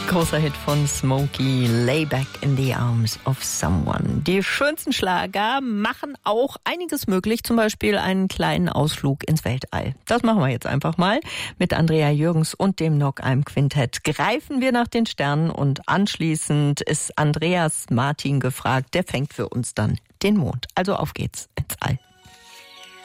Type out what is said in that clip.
Großer Hit von Smokey, Lay Back in the Arms of Someone. Die schönsten Schlager machen auch einiges möglich, zum Beispiel einen kleinen Ausflug ins Weltall. Das machen wir jetzt einfach mal. Mit Andrea Jürgens und dem Knockheim Quintett greifen wir nach den Sternen und anschließend ist Andreas Martin gefragt, der fängt für uns dann den Mond. Also auf geht's ins All.